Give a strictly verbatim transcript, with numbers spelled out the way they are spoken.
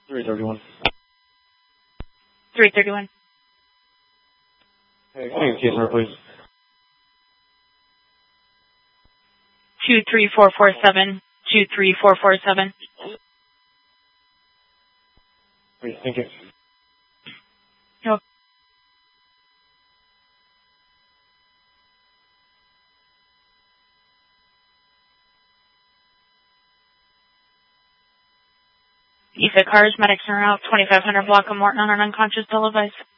three thirty-one. three thirty-one. Hey, can I get a case number, please? two three four four seven. two three four four seven. Great, thank you. No. E F I C cars, medics are out, twenty-five hundred block of Morton on an unconscious televised.